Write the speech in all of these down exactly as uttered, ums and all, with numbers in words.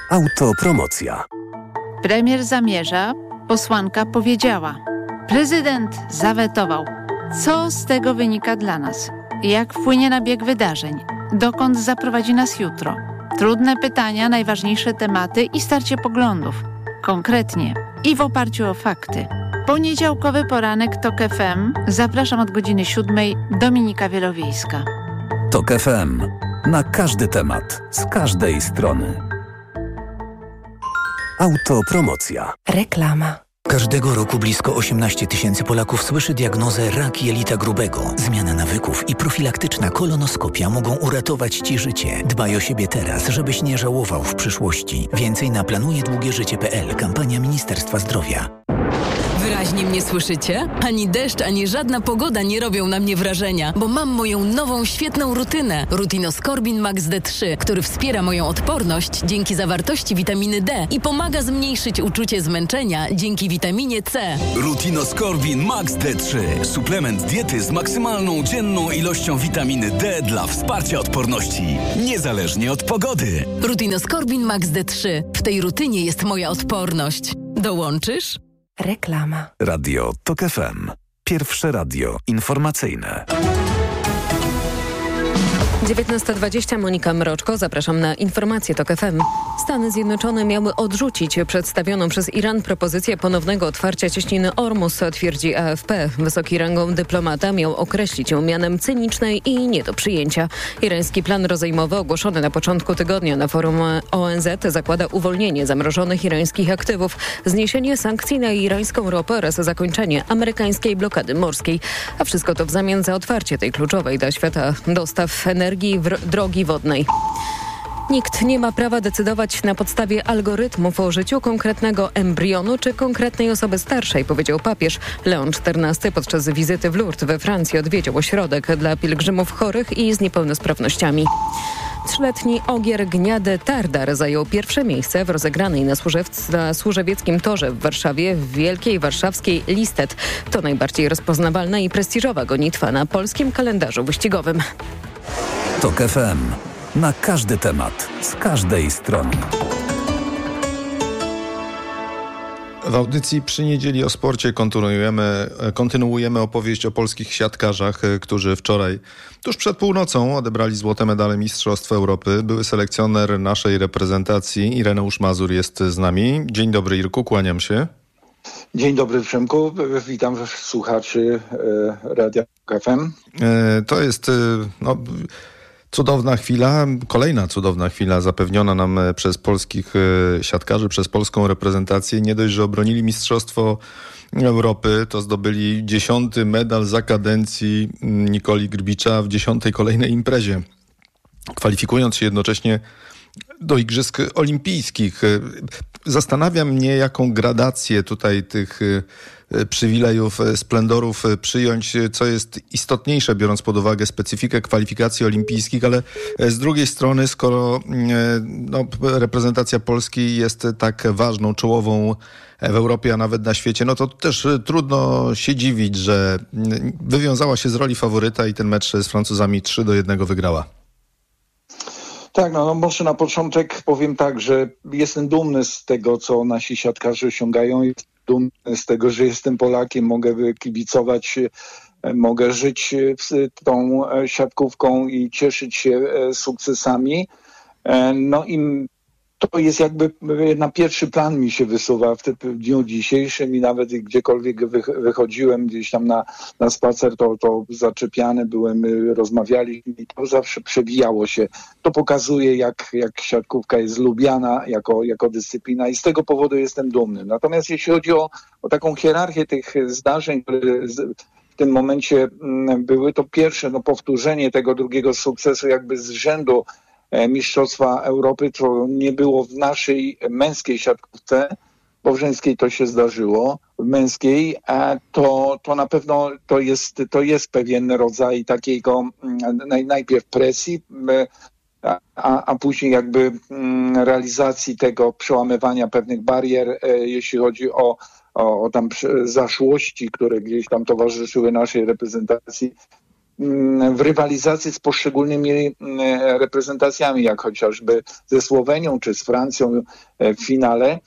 Autopromocja. Premier zamierza, posłanka powiedziała. Prezydent zawetował. Co z tego wynika dla nas? Jak wpłynie na bieg wydarzeń? Dokąd zaprowadzi nas jutro? Trudne pytania, najważniejsze tematy i starcie poglądów. Konkretnie i w oparciu o fakty. Poniedziałkowy poranek TOK F M. Zapraszam od godziny siódmej. Dominika Wielowiejska. TOK F M. Na każdy temat, z każdej strony. Autopromocja. Reklama. Każdego roku blisko osiemnaście tysięcy Polaków słyszy diagnozę rak jelita grubego. Zmiana nawyków i profilaktyczna kolonoskopia mogą uratować Ci życie. Dbaj o siebie teraz, żebyś nie żałował w przyszłości. Więcej na planuje długie życie kropka p l. Kampania Ministerstwa Zdrowia. Wyraźnie mnie słyszycie? Ani deszcz, ani żadna pogoda nie robią na mnie wrażenia, bo mam moją nową, świetną rutynę. Rutinoskorbin Max D trzy, który wspiera moją odporność dzięki zawartości witaminy D i pomaga zmniejszyć uczucie zmęczenia dzięki witaminie C. Rutinoskorbin Max D trzy. Suplement diety z maksymalną dzienną ilością witaminy D dla wsparcia odporności, niezależnie od pogody. Rutinoskorbin Max D trzy. W tej rutynie jest moja odporność. Dołączysz? Reklama. Radio TOK F M. Pierwsze radio informacyjne. dziewiętnasta dwadzieścia, Monika Mroczko. Zapraszam na informacje TOK F M. Stany Zjednoczone miały odrzucić przedstawioną przez Iran propozycję ponownego otwarcia cieśniny Ormus, twierdzi A F P. Wysoki rangą dyplomata miał określić ją mianem cynicznej i nie do przyjęcia. Irański plan rozejmowy ogłoszony na początku tygodnia na forum O N Z zakłada uwolnienie zamrożonych irańskich aktywów, zniesienie sankcji na irańską ropę oraz zakończenie amerykańskiej blokady morskiej. A wszystko to w zamian za otwarcie tej kluczowej dla świata dostaw energii w drogi wodnej. Nikt nie ma prawa decydować na podstawie algorytmów o życiu konkretnego embrionu czy konkretnej osoby starszej, powiedział papież. Leon czternasty podczas wizyty w Lourdes we Francji odwiedził ośrodek dla pielgrzymów chorych i z niepełnosprawnościami. Trzyletni Ogier Gniady Tardar zajął pierwsze miejsce w rozegranej na, Służew- na Służewieckim Torze w Warszawie w Wielkiej Warszawskiej Listet. To najbardziej rozpoznawalna i prestiżowa gonitwa na polskim kalendarzu wyścigowym. TOK F M. Na każdy temat, z każdej strony. W audycji przy niedzieli o sporcie kontynuujemy, kontynuujemy opowieść o polskich siatkarzach, którzy wczoraj, tuż przed północą, odebrali złote medale Mistrzostw Europy. Były selekcjoner naszej reprezentacji, Ireneusz Mazur, jest z nami. Dzień dobry, Irku, kłaniam się. Dzień dobry, Przemku. Witam słuchaczy e, Radia F M. E, to jest... E, no, Cudowna chwila, kolejna cudowna chwila zapewniona nam przez polskich siatkarzy, przez polską reprezentację. Nie dość, że obronili Mistrzostwo Europy, to zdobyli dziesiąty medal za kadencji Nikoli Grbicza w dziesiątej kolejnej imprezie, kwalifikując się jednocześnie do Igrzysk Olimpijskich. Zastanawia mnie, jaką gradację tutaj tych przywilejów, splendorów przyjąć, co jest istotniejsze, biorąc pod uwagę specyfikę kwalifikacji olimpijskich, ale z drugiej strony, skoro no, reprezentacja Polski jest tak ważną, czołową w Europie, a nawet na świecie, no to też trudno się dziwić, że wywiązała się z roli faworyta i ten mecz z Francuzami trzy do jednego wygrała. Tak, no, no może na początek powiem tak, że jestem dumny z tego, co nasi siatkarze osiągają. Jestem dumny z tego, że jestem Polakiem, mogę kibicować, mogę żyć tą siatkówką i cieszyć się sukcesami. No i to jest jakby na pierwszy plan mi się wysuwa w tym dniu dzisiejszym i nawet gdziekolwiek wychodziłem gdzieś tam na, na spacer, to, to zaczepiany byłem, rozmawialiśmy i to zawsze przewijało się. To pokazuje, jak, jak siatkówka jest lubiana jako, jako dyscyplina i z tego powodu jestem dumny. Natomiast jeśli chodzi o, o taką hierarchię tych zdarzeń, które z, w tym momencie były, to pierwsze no, powtórzenie tego drugiego sukcesu jakby z rzędu Mistrzostwa Europy, to nie było w naszej męskiej siatkówce, bo w żeńskiej to się zdarzyło, w męskiej, to, to na pewno to jest, to jest pewien rodzaj takiego naj, najpierw presji, a, a później jakby realizacji tego przełamywania pewnych barier, jeśli chodzi o, o, o tam zaszłości, które gdzieś tam towarzyszyły naszej reprezentacji. w rywalizacji z poszczególnymi reprezentacjami, jak chociażby ze Słowenią czy z Francją w finale.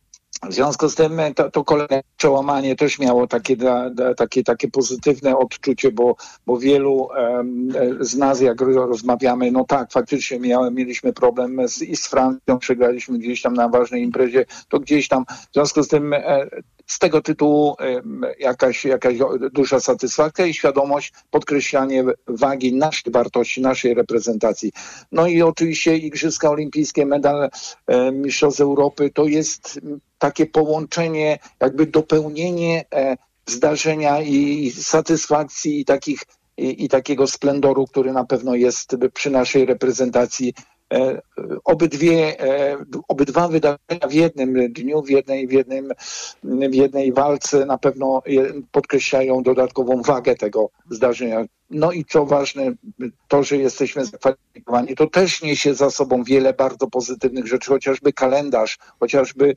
W związku z tym to, to kolejne przełamanie też miało takie, da, da, takie, takie pozytywne odczucie, bo, bo wielu um, z nas, jak rozmawiamy, no tak, faktycznie miałem, mieliśmy problem z, i z Francją, przegraliśmy gdzieś tam na ważnej imprezie, to gdzieś tam, w związku z tym e, z tego tytułu e, jakaś, jakaś duża satysfakcja i świadomość, podkreślanie wagi naszej wartości, naszej reprezentacji. No i oczywiście Igrzyska Olimpijskie, medal e, Mistrzostw Europy, to jest takie połączenie, jakby dopełnienie e, zdarzenia i satysfakcji i, takich, i, i takiego splendoru, który na pewno jest przy naszej reprezentacji. E, obydwie, e, obydwa wydarzenia w jednym dniu, w jednej, w, jednym, w jednej walce na pewno je, podkreślają dodatkową wagę tego zdarzenia. No i co ważne, to, że jesteśmy zakwalifikowani, to też niesie za sobą wiele bardzo pozytywnych rzeczy, chociażby kalendarz, chociażby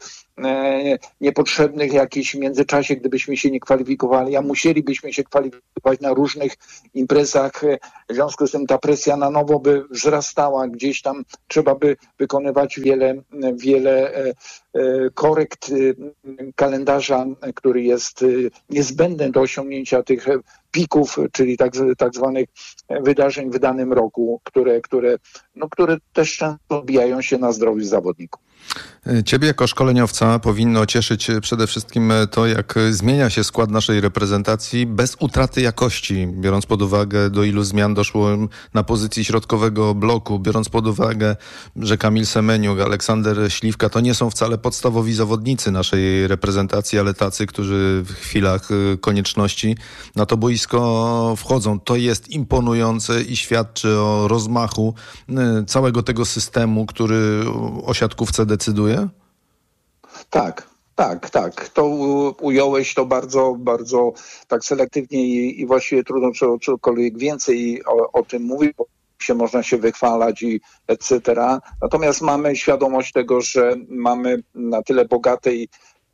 e, niepotrzebnych jakichś w międzyczasie, gdybyśmy się nie kwalifikowali, a musielibyśmy się kwalifikować na różnych imprezach. W związku z tym ta presja na nowo by wzrastała, gdzieś tam trzeba by wykonywać wiele, wiele e, e, korekt e, kalendarza, który jest e, niezbędny do osiągnięcia tych pików, czyli tak, tak zwanych wydarzeń w danym roku, które, które, no, które też często odbijają się na zdrowiu zawodników. Ciebie jako szkoleniowca powinno cieszyć przede wszystkim to, jak zmienia się skład naszej reprezentacji bez utraty jakości, biorąc pod uwagę, do ilu zmian doszło na pozycji środkowego bloku, biorąc pod uwagę, że Kamil Semeniuk, Aleksander Śliwka to nie są wcale podstawowi zawodnicy naszej reprezentacji, ale tacy, którzy w chwilach konieczności na to boisko wchodzą. To jest imponujące i świadczy o rozmachu całego tego systemu, który o siatkówce decyduje? Tak, tak, tak. To ująłeś to bardzo, bardzo tak selektywnie i, i właściwie trudno czy, czykolwiek więcej o, o tym mówić, bo się można się wychwalać i et cetera. Natomiast mamy świadomość tego, że mamy na tyle bogatej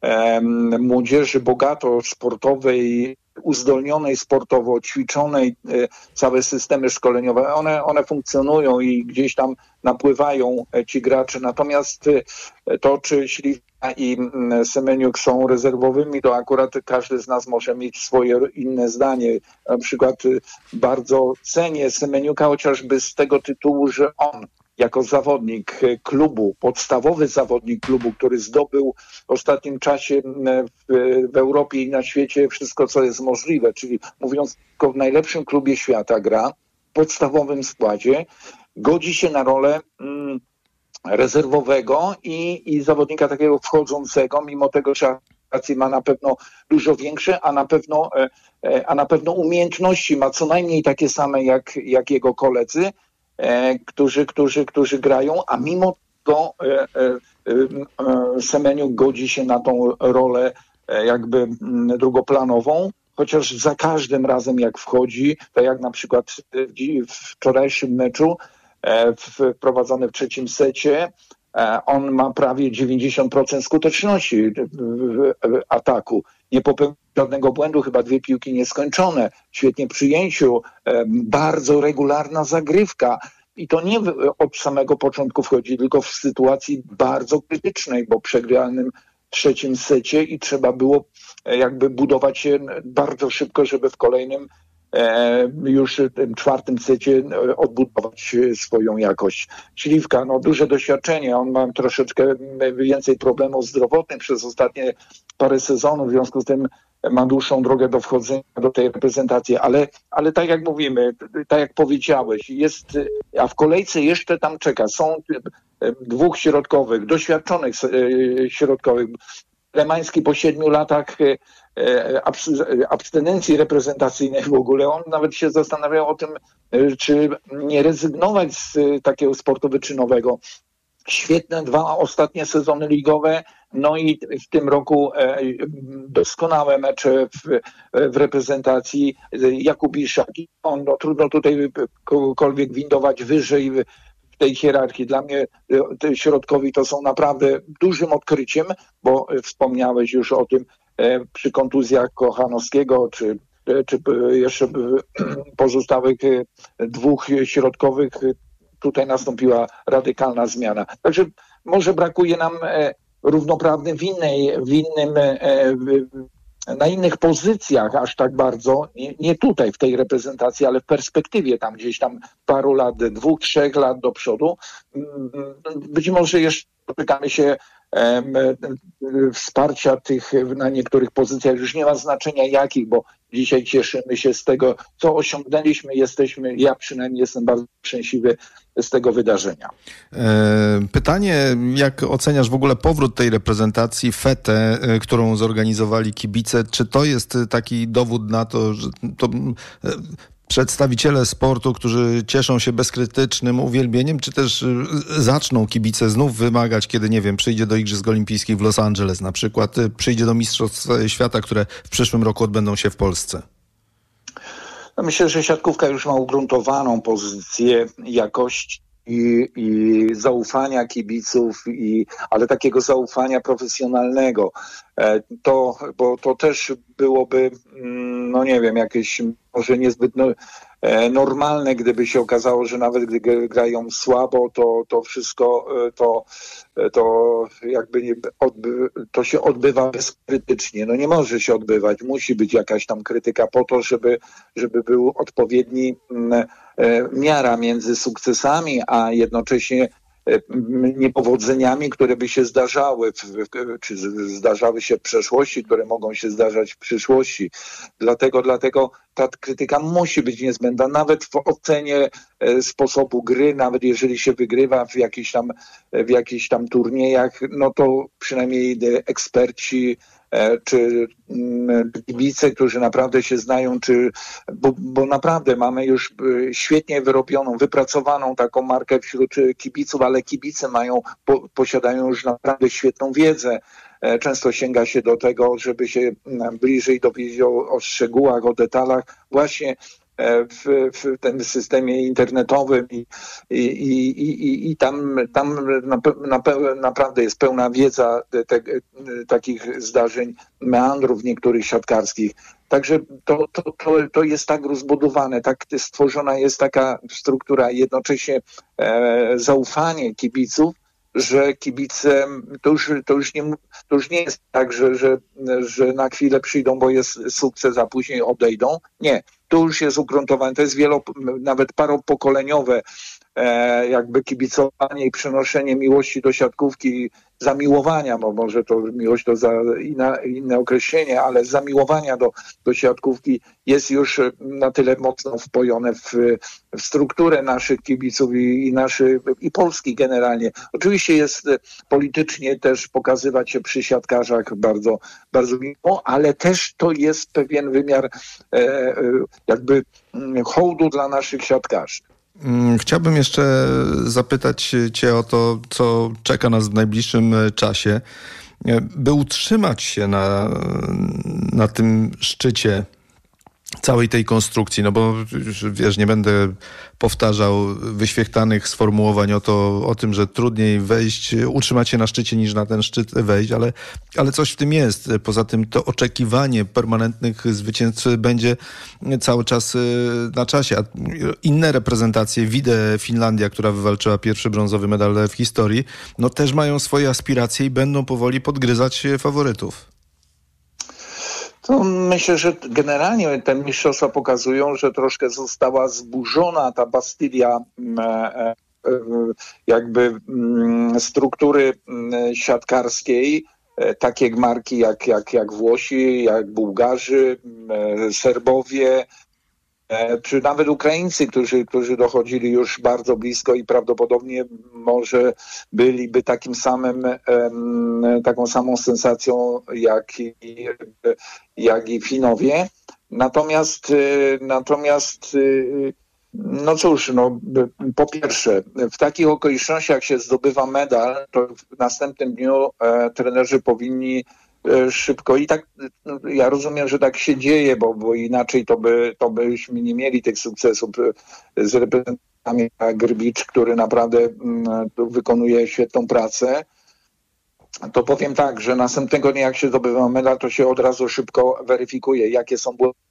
em, młodzieży, bogato sportowej, uzdolnionej sportowo, ćwiczonej, całe systemy szkoleniowe, one, one funkcjonują i gdzieś tam napływają ci gracze. Natomiast to, czy Śliwka i Semeniuk są rezerwowymi, to akurat każdy z nas może mieć swoje inne zdanie. Na przykład bardzo cenię Semeniuka chociażby z tego tytułu, że on jako zawodnik klubu, podstawowy zawodnik klubu, który zdobył w ostatnim czasie w, w Europie i na świecie wszystko, co jest możliwe, czyli mówiąc tylko w najlepszym klubie świata gra, w podstawowym składzie, godzi się na rolę mm, rezerwowego i, i zawodnika takiego wchodzącego, mimo tego, że ma na pewno dużo większe, a na pewno, a na pewno umiejętności ma co najmniej takie same jak, jak jego koledzy, E, którzy, którzy, którzy grają, a mimo to e, e, e, Semeniuk godzi się na tą rolę e, jakby m, drugoplanową, chociaż za każdym razem jak wchodzi, tak jak na przykład w, w wczorajszym meczu e, wprowadzony w trzecim secie, e, on ma prawie dziewięćdziesiąt procent skuteczności w, w, w ataku. Nie popełnił żadnego błędu, chyba dwie piłki nieskończone, świetnie przyjęciu, e, bardzo regularna zagrywka. I to nie w, od samego początku wchodzi, tylko w sytuacji bardzo krytycznej, bo przegranym trzecim secie i trzeba było e, jakby budować się bardzo szybko, żeby w kolejnym e, już tym czwartym secie odbudować swoją jakość. Śliwka, no duże doświadczenie, on ma troszeczkę więcej problemów zdrowotnych przez ostatnie parę sezonów, w związku z tym ma dłuższą drogę do wchodzenia do tej reprezentacji, ale, ale tak jak mówimy, tak jak powiedziałeś, jest, a w kolejce jeszcze tam czeka, są dwóch środkowych, doświadczonych środkowych. Lemański po siedmiu latach abstynencji reprezentacyjnej w ogóle, on nawet się zastanawiał o tym, czy nie rezygnować z takiego sportu wyczynowego. Świetne dwa ostatnie sezony ligowe, no i w tym roku e, doskonałe mecze w, w reprezentacji. Jakub Iszak, on, no, trudno tutaj kogokolwiek windować wyżej w, w tej hierarchii. Dla mnie te środkowi to są naprawdę dużym odkryciem, bo wspomniałeś już o tym e, przy kontuzjach Kochanowskiego czy czy jeszcze pozostałych dwóch środkowych, tutaj nastąpiła radykalna zmiana. Także może brakuje nam równoprawny w innej, w innym, na innych pozycjach aż tak bardzo, nie, nie tutaj w tej reprezentacji, ale w perspektywie tam gdzieś tam paru lat, dwóch, trzech lat do przodu. Być może jeszcze spotykamy się em, wsparcia tych na niektórych pozycjach, już nie ma znaczenia jakich, bo dzisiaj cieszymy się z tego, co osiągnęliśmy, jesteśmy, ja przynajmniej jestem bardzo szczęśliwy z tego wydarzenia. Pytanie, jak oceniasz w ogóle powrót tej reprezentacji, fetę, którą zorganizowali kibice? Czy to jest taki dowód na to, że to przedstawiciele sportu, którzy cieszą się bezkrytycznym uwielbieniem, czy też zaczną kibice znów wymagać, kiedy, nie wiem, przyjdzie do Igrzysk Olimpijskich w Los Angeles na przykład, przyjdzie do Mistrzostw Świata, które w przyszłym roku odbędą się w Polsce? No myślę, że siatkówka już ma ugruntowaną pozycję jakości i, i zaufania kibiców, i, ale takiego zaufania profesjonalnego. E, to, bo to też byłoby, no nie wiem, jakieś może niezbyt no, e, normalne, gdyby się okazało, że nawet gdy grają słabo, to, to wszystko to, to jakby nie, odby, to się odbywa bezkrytycznie. No nie może się odbywać, musi być jakaś tam krytyka po to, żeby, żeby był odpowiedni e, miara między sukcesami, a jednocześnie niepowodzeniami, które by się zdarzały, czy zdarzały się w przeszłości, które mogą się zdarzać w przyszłości. Dlatego, dlatego ta krytyka musi być niezbędna, nawet w ocenie sposobu gry, nawet jeżeli się wygrywa w jakichś tam, w jakichś tam turniejach, no to przynajmniej eksperci czy kibice, którzy naprawdę się znają, czy, bo, bo naprawdę mamy już świetnie wyrobioną, wypracowaną taką markę wśród kibiców, ale kibice mają, po, posiadają już naprawdę świetną wiedzę. Często sięga się do tego, żeby się bliżej dowiedzieć o, o szczegółach, o detalach właśnie w, w tym systemie internetowym i, i, i, i, i tam, tam na, na, naprawdę jest pełna wiedza te, takich zdarzeń, meandrów niektórych siatkarskich. Także to, to, to, to jest tak rozbudowane, tak stworzona jest taka struktura, jednocześnie e, zaufanie kibiców, że kibice, to już, to już, nie, to już nie jest tak, że, że, że na chwilę przyjdą, bo jest sukces, a później odejdą. Nie, to już jest ugruntowane, to jest wielo, nawet paropokoleniowe e, jakby kibicowanie i przenoszenie miłości do siatkówki, zamiłowania, bo może to miłość to za inna, inne określenie, ale zamiłowania do, do siatkówki jest już na tyle mocno wpojone w, w strukturę naszych kibiców i, i, naszy, i Polski generalnie. Oczywiście jest politycznie też pokazywać się przy siatkarzach bardzo, bardzo miło, ale też to jest pewien wymiar e, jakby hołdu dla naszych siatkarzy. Chciałbym jeszcze zapytać Cię o to, co czeka nas w najbliższym czasie. By utrzymać się na, na tym szczycie całej tej konstrukcji, no bo wiesz, nie będę powtarzał wyświechtanych sformułowań o to, o tym, że trudniej wejść, utrzymać się na szczycie niż na ten szczyt wejść, ale, ale coś w tym jest. Poza tym to oczekiwanie permanentnych zwycięzców będzie cały czas na czasie. A inne reprezentacje, widzę Finlandia, która wywalczyła pierwszy brązowy medal w historii, no też mają swoje aspiracje i będą powoli podgryzać faworytów. To myślę, że generalnie te mistrzostwa pokazują, że troszkę została zburzona ta bastylia jakby struktury siatkarskiej, takie marki jak, jak, jak Włosi, jak Bułgarzy, Serbowie, czy nawet Ukraińcy, którzy, którzy dochodzili już bardzo blisko i prawdopodobnie może byliby takim samym, taką samą sensacją jak i, jak i Finowie. Natomiast, natomiast no cóż, no, po pierwsze, w takich okolicznościach jak się zdobywa medal, to w następnym dniu e, trenerzy powinni szybko i tak, ja rozumiem, że tak się dzieje, bo, bo inaczej to, by, to byśmy nie mieli tych sukcesów z reprezentantami Grbicz, który naprawdę mm, wykonuje świetną pracę. To powiem tak, że następnego dnia jak się zdobywa medal, to się od razu szybko weryfikuje, jakie są błędy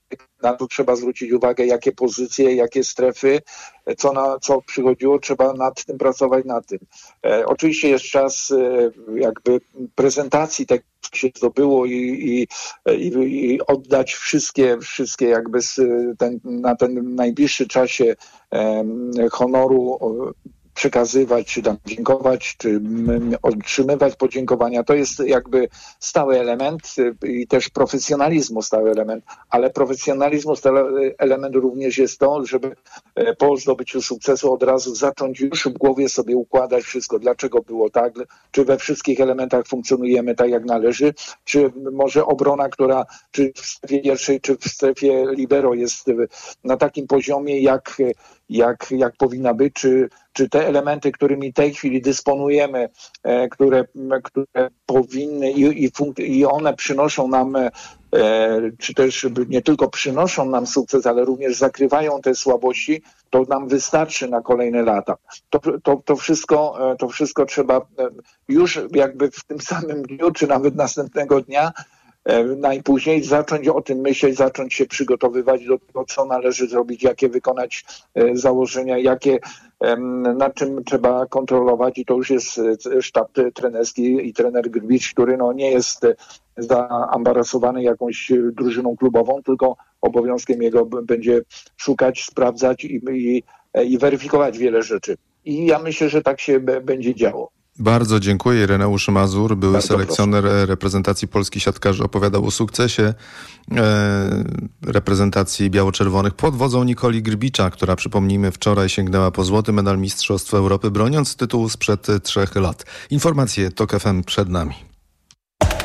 na to trzeba zwrócić uwagę, jakie pozycje, jakie strefy, co, na, co przychodziło, trzeba nad tym pracować, nad tym. E, oczywiście jest czas e, jakby prezentacji tego, co się zdobyło i, i, i, i oddać wszystkie, wszystkie jakby ten, na ten najbliższy czasie e, honoru przekazywać, czy tam dziękować, czy otrzymywać podziękowania. To jest jakby stały element i też profesjonalizmu stały element, ale profesjonalizmu stały element również jest to, żeby po zdobyciu sukcesu od razu zacząć już w głowie sobie układać wszystko, dlaczego było tak, czy we wszystkich elementach funkcjonujemy tak jak należy, czy może obrona, która czy w strefie pierwszej, czy w strefie libero jest na takim poziomie, jak Jak, jak powinna być, czy, czy te elementy, którymi w tej chwili dysponujemy, e, które, które powinny i, i, funk- i one przynoszą nam, e, czy też nie tylko przynoszą nam sukces, ale również zakrywają te słabości, to nam wystarczy na kolejne lata. To, to, to, wszystko, to wszystko trzeba już jakby w tym samym dniu, czy nawet następnego dnia najpóźniej zacząć o tym myśleć, zacząć się przygotowywać do tego, co należy zrobić, jakie wykonać założenia, jakie, nad czym trzeba kontrolować i to już jest sztab trenerski i trener Grbicz, który no nie jest zaambarasowany jakąś drużyną klubową, tylko obowiązkiem jego będzie szukać, sprawdzać i, i, i weryfikować wiele rzeczy. I ja myślę, że tak się b- będzie działo. Bardzo dziękuję. Ireneusz Mazur, były Bardzo selekcjoner proszę. reprezentacji polskich siatkarzy, opowiadał o sukcesie e, reprezentacji biało-czerwonych pod wodzą Nikoli Grbicza, która, przypomnijmy, wczoraj sięgnęła po złoty medal Mistrzostw Europy, broniąc tytułu sprzed trzech lat. Informacje TOK F M przed nami.